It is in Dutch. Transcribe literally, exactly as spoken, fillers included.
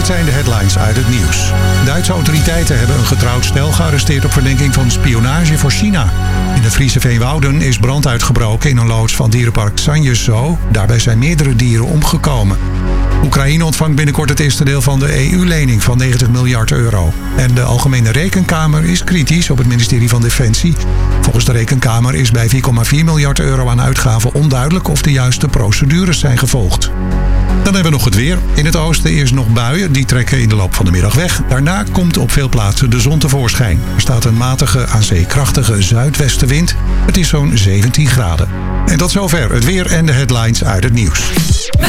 Dit zijn de headlines uit het nieuws. Duitse autoriteiten hebben een getrouwd stel gearresteerd op verdenking van spionage voor China. In de Friese Veenwouden is brand uitgebroken in een loods van dierenpark Sanje Zoo. Daarbij zijn meerdere dieren omgekomen. Oekraïne ontvangt binnenkort het eerste deel van de E U-lening van negentig miljard euro. En de Algemene Rekenkamer is kritisch op het ministerie van Defensie. Volgens de Rekenkamer is bij vier komma vier miljard euro aan uitgaven onduidelijk of de juiste procedures zijn gevolgd. Dan hebben we nog het weer. In het oosten eerst nog buien, die trekken in de loop van de middag weg. Daarna komt op veel plaatsen de zon tevoorschijn. Er staat een matige, aan zee krachtige zuidwestenwind. Het is zo'n zeventien graden. En tot zover het weer en de headlines uit het nieuws.